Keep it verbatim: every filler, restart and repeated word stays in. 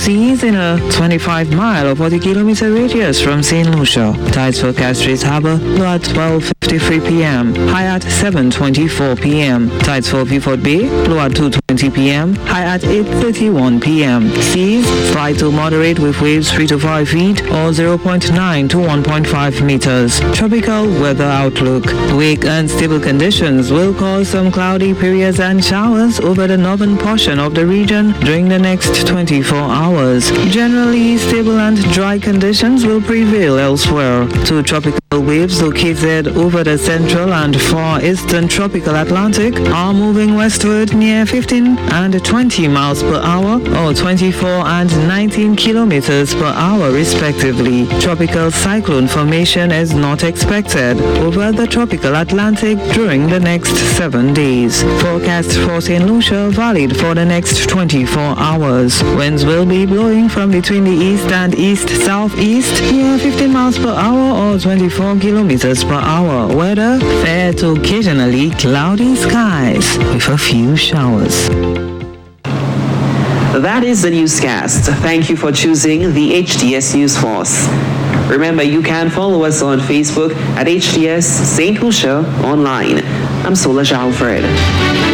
seas in a twenty-five mile or forty kilometer radius from Saint Lucia. Tides for Castries Harbour low at twelve fifty-three p.m., high at seven twenty-four p.m. Tides for Beaufort Bay low at two twenty p.m., high at eight thirty-one p.m. Seas slight to moderate with waves three to five feet or zero point nine to one point five meters. Tropical weather outlook. Weak and stable conditions will cause some cloudy periods and showers over the northern portion of the region during the next twenty-four hours. Generally stable and dry conditions will prevail elsewhere. Two tropical waves located over the central and far eastern tropical Atlantic are moving westward near fifteen and twenty miles per hour or twenty-four and nineteen kilometers per hour respectively. Tropical cyclone formation is not expected over the tropical Atlantic during the next seven days. Forecast for Saint Lucia valid for the next twenty-four hours. Winds will be blowing from between the east and east-southeast near fifteen miles per hour or twenty-four kilometers per hour. Weather fair to occasionally cloudy skies with a few showers. That is the newscast. Thank you for choosing the H D S News Force. Remember, you can follow us on Facebook at H D S Saint Lucia Online. I'm Solange Alfred.